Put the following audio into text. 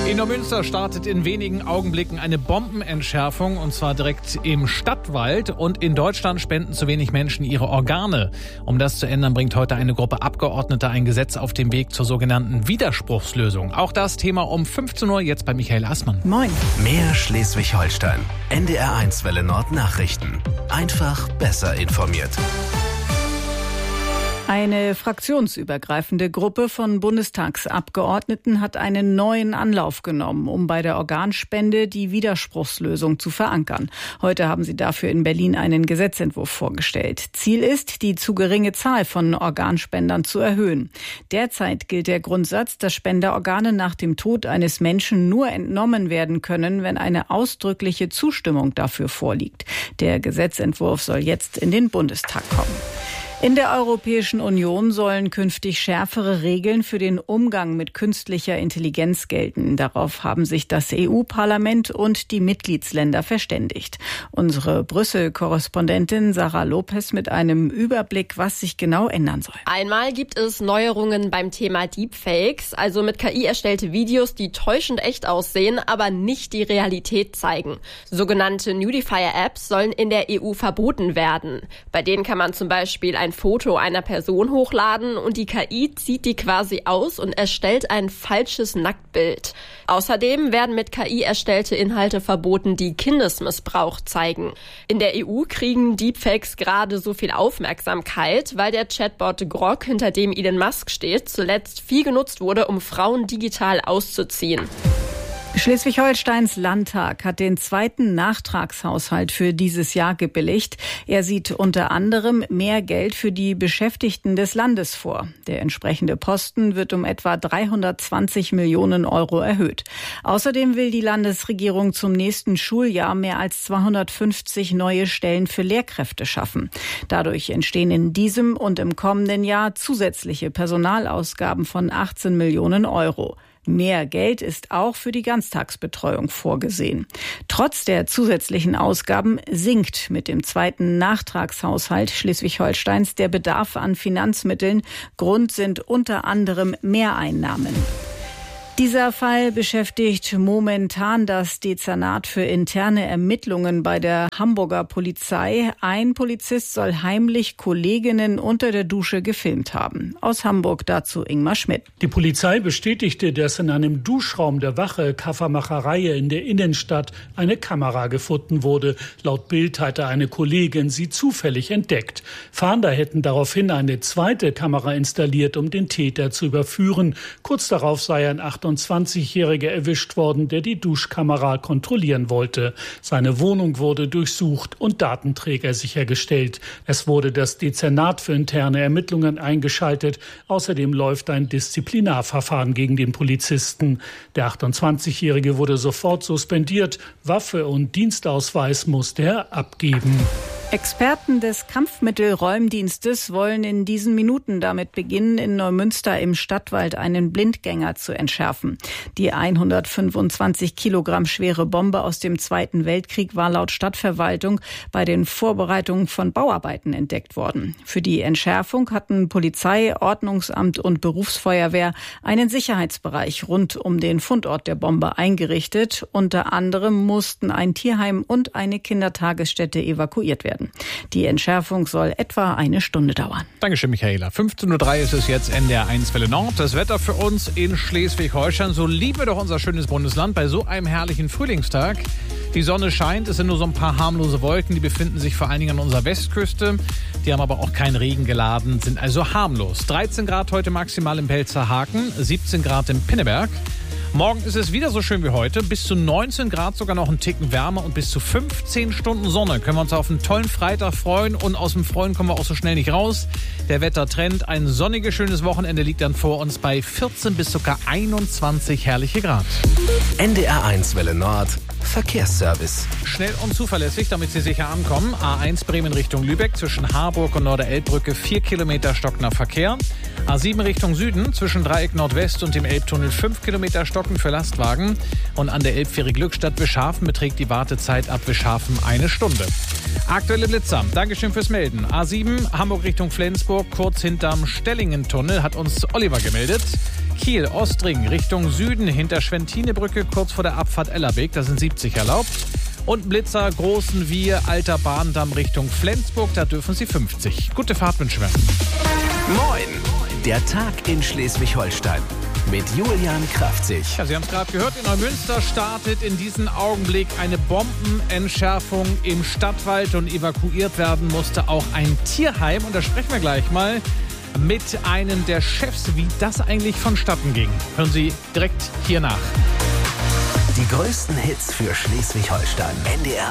In Neumünster startet in wenigen Augenblicken eine Bombenentschärfung, und zwar direkt im Stadtwald. Und in Deutschland spenden zu wenig Menschen ihre Organe. Um das zu ändern, bringt heute eine Gruppe Abgeordneter ein Gesetz auf den Weg zur sogenannten Widerspruchslösung. Auch das Thema um 15 Uhr, jetzt bei Michael Assmann. Moin. Mehr Schleswig-Holstein. NDR1 Welle Nord Nachrichten. Einfach besser informiert. Eine fraktionsübergreifende Gruppe von Bundestagsabgeordneten hat einen neuen Anlauf genommen, um bei der Organspende die Widerspruchslösung zu verankern. Heute haben sie dafür in Berlin einen Gesetzentwurf vorgestellt. Ziel ist, die zu geringe Zahl von Organspendern zu erhöhen. Derzeit gilt der Grundsatz, dass Spenderorgane nach dem Tod eines Menschen nur entnommen werden können, wenn eine ausdrückliche Zustimmung dafür vorliegt. Der Gesetzentwurf soll jetzt in den Bundestag kommen. In der Europäischen Union sollen künftig schärfere Regeln für den Umgang mit künstlicher Intelligenz gelten. Darauf haben sich das EU-Parlament und die Mitgliedsländer verständigt. Unsere Brüssel-Korrespondentin Sarah Lopez mit einem Überblick, was sich genau ändern soll. Einmal gibt es Neuerungen beim Thema Deepfakes, also mit KI erstellte Videos, die täuschend echt aussehen, aber nicht die Realität zeigen. Sogenannte Nudifier-Apps sollen in der EU verboten werden. Bei denen kann man zum Beispiel ein Foto einer Person hochladen und die KI zieht die quasi aus und erstellt ein falsches Nacktbild. Außerdem werden mit KI erstellte Inhalte verboten, die Kindesmissbrauch zeigen. In der EU kriegen Deepfakes gerade so viel Aufmerksamkeit, weil der Chatbot Grok, hinter dem Elon Musk steht, zuletzt viel genutzt wurde, um Frauen digital auszuziehen. Schleswig-Holsteins Landtag hat den zweiten Nachtragshaushalt für dieses Jahr gebilligt. Er sieht unter anderem mehr Geld für die Beschäftigten des Landes vor. Der entsprechende Posten wird um etwa 320 Millionen Euro erhöht. Außerdem will die Landesregierung zum nächsten Schuljahr mehr als 250 neue Stellen für Lehrkräfte schaffen. Dadurch entstehen in diesem und im kommenden Jahr zusätzliche Personalausgaben von 18 Millionen Euro. Mehr Geld ist auch für die Ganztagsbetreuung vorgesehen. Trotz der zusätzlichen Ausgaben sinkt mit dem zweiten Nachtragshaushalt Schleswig-Holsteins der Bedarf an Finanzmitteln. Grund sind unter anderem Mehreinnahmen. Dieser Fall beschäftigt momentan das Dezernat für interne Ermittlungen bei der Hamburger Polizei. Ein Polizist soll heimlich Kolleginnen unter der Dusche gefilmt haben. Aus Hamburg dazu Ingmar Schmidt. Die Polizei bestätigte, dass in einem Duschraum der Wache Kaffermacherei in der Innenstadt eine Kamera gefunden wurde. Laut Bild hatte eine Kollegin sie zufällig entdeckt. Fahnder hätten daraufhin eine zweite Kamera installiert, um den Täter zu überführen. Kurz darauf sei ein 28-Jähriger erwischt worden, der die Duschkamera kontrollieren wollte. Seine Wohnung wurde durchsucht und Datenträger sichergestellt. Es wurde das Dezernat für interne Ermittlungen eingeschaltet. Außerdem läuft ein Disziplinarverfahren gegen den Polizisten. Der 28-Jährige wurde sofort suspendiert. Waffe und Dienstausweis musste er abgeben. Experten des Kampfmittelräumdienstes wollen in diesen Minuten damit beginnen, in Neumünster im Stadtwald einen Blindgänger zu entschärfen. Die 125 Kilogramm schwere Bombe aus dem Zweiten Weltkrieg war laut Stadtverwaltung bei den Vorbereitungen von Bauarbeiten entdeckt worden. Für die Entschärfung hatten Polizei, Ordnungsamt und Berufsfeuerwehr einen Sicherheitsbereich rund um den Fundort der Bombe eingerichtet. Unter anderem mussten ein Tierheim und eine Kindertagesstätte evakuiert werden. Die Entschärfung soll etwa eine Stunde dauern. Dankeschön, Michaela. 15.03 Uhr ist es jetzt NDR1 Welle Nord. Das Wetter für uns in Schleswig-Holstein. So lieben wir doch unser schönes Bundesland bei so einem herrlichen Frühlingstag. Die Sonne scheint, es sind nur so ein paar harmlose Wolken, die befinden sich vor allen Dingen an unserer Westküste. Die haben aber auch keinen Regen geladen, sind also harmlos. 13 Grad heute maximal im Pelzerhaken, 17 Grad im Pinneberg. Morgen ist es wieder so schön wie heute, bis zu 19 Grad, sogar noch einen Ticken wärmer und bis zu 15 Stunden Sonne. Können wir uns auf einen tollen Freitag freuen und aus dem Freuen kommen wir auch so schnell nicht raus. Der Wettertrend, ein sonniges, schönes Wochenende liegt dann vor uns bei 14 bis sogar 21 herrliche Grad. NDR1 Welle Nord Verkehrsservice. Schnell und zuverlässig, damit Sie sicher ankommen. A1 Bremen Richtung Lübeck zwischen Harburg und Norderelbbrücke 4 Kilometer stockender Verkehr. A7 Richtung Süden zwischen Dreieck Nordwest und dem Elbtunnel 5 Kilometer stocken für Lastwagen. Und an der Elbfähre Glückstadt Wischhafen beträgt die Wartezeit ab Wischhafen 1 Stunde. Aktuelle Blitzer. Dankeschön fürs Melden. A7 Hamburg Richtung Flensburg, kurz hinterm Stellingen-Tunnel, hat uns Oliver gemeldet. Kiel, Ostring Richtung Süden hinter Schwentinebrücke kurz vor der Abfahrt Ellerbeek, da sind 70 erlaubt. Und Blitzer, Großen Wier, Alter Bahndamm Richtung Flensburg, da dürfen Sie 50. Gute Fahrt wünschen wir. Moin, der Tag in Schleswig-Holstein mit Julian Kraftzig. Ja, Sie haben es gerade gehört, in Neumünster startet in diesem Augenblick eine Bombenentschärfung im Stadtwald und evakuiert werden musste auch ein Tierheim. Und da sprechen wir gleich mal mit einem der Chefs, wie das eigentlich vonstatten ging. Hören Sie direkt hier nach. Die größten Hits für Schleswig-Holstein. NDR